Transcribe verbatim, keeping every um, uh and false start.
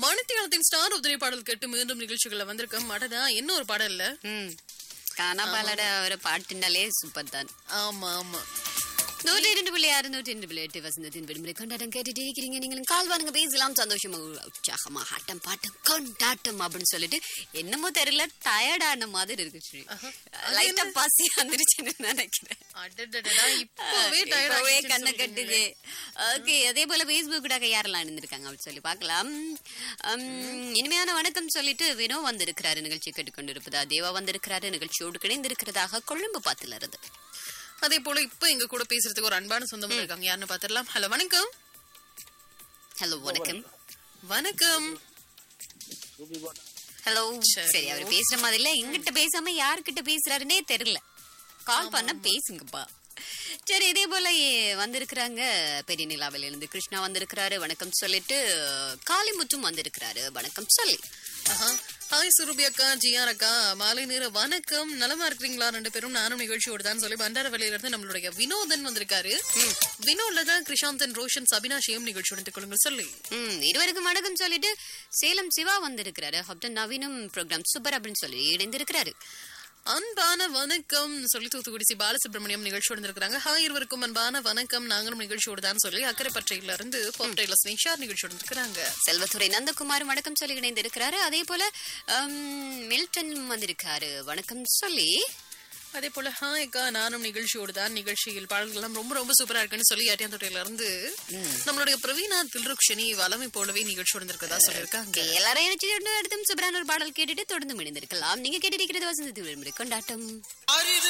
மணித்தியாலத்தின் star உதிரி பாடல் கேட்டு மீண்டும் நிகழ்ச்சிகள்ல வந்திருக்கோம். மடதா என்ன ஒரு பாடல் இல்ல, கானாபாலோட ஒரு பாட்டுனாலே சூப்பர் தான். ஆமா ஆமா. நூற்றி இரண்டு புள்ளி ஆறு நூற்றி இரண்டு புள்ளி எட்டு வசந்தத்தின் விடுமுறை கொண்டாட்டம் கேட்டுட்டு இருக்கிறீங்க. நீங்களும் கால் வாருங்க, பேசலாம், சந்தோஷமா உற்சாகமா ஆட்டம் பாட்டம் கொண்டாட்டம் அப்படின்னு சொல்லிட்டு என்னமோ தெரியல டயர்டான மாதிரி இருக்கு. லைட்டா பசி வந்துருச்சுன்னு நினைக்கிறேன். இப்பவே கண்ணை கட்டுது. ஓகே, அதே போல பேஸ்புக் கூட யாரெல்லாம் இருந்திருக்காங்க அப்படின்னு சொல்லி பார்க்கலாம். இனிமையான வணக்கம் சொல்லிட்டு வினோ வந்திருக்கிறாரு, நிகழ்ச்சி கேட்டுக்கொண்டு இருப்பதா. தேவா வந்திருக்கிறாரு, நிகழ்ச்சியோடு கிடைந்திருக்கிறதாக கொழும்பு பாத்துல இருந்து. அதே போல இப்ப எங்க கூட பேசுறதுக்கு ஒரு அன்பான சொந்தம் இருக்காங்க, யாருன்னு பாத்திரலாம். ஹலோ வணக்கம். ஹலோ வணக்கம். வணக்கம். ஹலோ. சரி, அவர் பேசுற மாதிரி இல்ல, எங்கிட்ட பேசாம யாருக்கிட்ட பேசுறாருன்னே தெரியல. கால் பண்ண பேசுங்கப்பா. சரி, இதே போல வந்திருக்கிறாங்க பெரிய நிலாவில இருந்து கிருஷ்ணா வந்திருக்கிறாரு, வணக்கம் சொல்லிட்டு. காளிமுத்தும் வந்திருக்கிறாரு, வணக்கம் சொல்லி. ஹாய் சுருபி அக்கா, ஜிஆர் அக்கா, மாலை நேர வணக்கம், நலமா இருக்கிறீங்களா ரெண்டு பேரும்? நானும் நிகழ்ச்சியோடு தான் சொல்லி பண்டாரவளியில இருந்து நம்மளுடைய வினோதன் வந்திருக்காரு. வினோத்ல கிருஷாந்தன், ரோஷன், சபினா, ஷேம் நிகழ்ச்சியோடு கொள்ளுங்க சொல்லி. இருவருக்கும் வணக்கம் சொல்லிட்டு சேலம் சிவா வந்திருக்கிறாரு. ஹப்டன் நவீனும் ப்ரோக்ராம் சூப்பர் அப்படின்னு சொல்லி இணைந்திருக்கிறாரு. அன்பான வணக்கம் சொல்லி தூத்துக்குடி சி பாலசுப்ரமணியம் நிகழ்ச்சியோடு இருக்கிறாங்க. ஹாய் இருவருக்கும் அன்பான வணக்கம், நாங்களும் நிகழ்ச்சியோடு தான் சொல்லி அக்கரைப்பற்றையில இருந்து நிகழ்ச்சியோடு இருக்கிறாங்க. செல்வத்துறை நந்தகுமார் வணக்கம் சொல்லி இணைந்து இருக்கிறாரு. அதே போல மில்டன் வந்திருக்காரு, வணக்கம் சொல்லி. அதே போல ஹாய் அக்கா, நானும் நிகழ்ச்சியோடு தான், நிகழ்ச்சியில் பாடல்கள் எல்லாம் ரொம்ப ரொம்ப சூப்பரா இருக்குன்னு சொல்லி ஏட்டியாந்தோட்டையில இருந்து நம்மளுடைய பிரவீனா தில்ருக்ஷினி வளமை போலவே நிகழ்ச்சியோடு இருக்கிறதா சொல்லியிருக்காங்க. எல்லாரும் எடுத்தும் சூப்பரான ஒரு பாடல் கேட்டுட்டு தொடர்ந்து இணைந்திருக்கலாம். நீங்க கேட்டிருக்கிறது வசந்தத்தில் கொண்டாட்டம்.